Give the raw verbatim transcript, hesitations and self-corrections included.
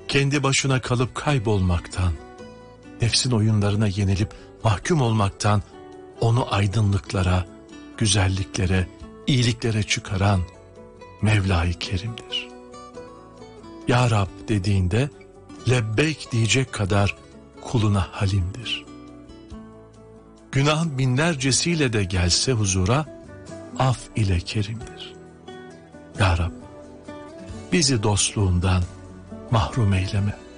kendi başına kalıp kaybolmaktan, nefsin oyunlarına yenilip mahkum olmaktan onu aydınlıklara, güzelliklere, iyiliklere çıkaran Mevla-i Kerim'dir. Ya Rab dediğinde lebbeyk diyecek kadar kuluna halimdir. Günahın binlercesiyle de gelse huzura, af ile kerimdir. Ya Rab, bizi dostluğundan mahrum eyleme.